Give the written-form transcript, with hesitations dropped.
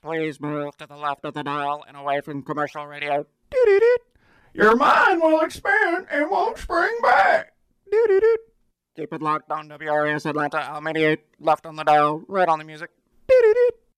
Please move to the left of the dial and away from commercial radio. Your mind will expand and won't spring back. Keep it locked on WRS Atlanta. I'll mediate left on the dial, right on the music.